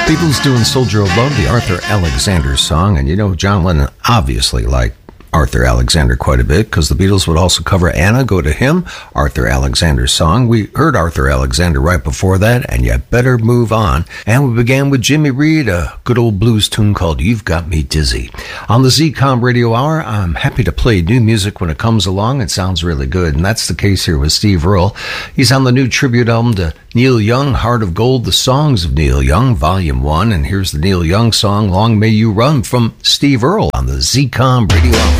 Beatles doing Soldier of Love, the Arthur Alexander song. And you know, John Lennon obviously liked Arthur Alexander quite a bit because the Beatles would also cover Anna, Go to Him, Arthur Alexander's song. We heard Arthur Alexander right before that, and You Better Move On. And we began with Jimmy Reed, a good old blues tune called You've Got Me Dizzy. On the ZCOM Radio Hour, I'm happy to play new music when it comes along. It sounds really good, and that's the case here with Steve Earle. He's on the new tribute album to Neil Young, Heart of Gold, The Songs of Neil Young, Volume 1. And here's the Neil Young song, Long May You Run, from Steve Earle on the ZCOM Radio Hour.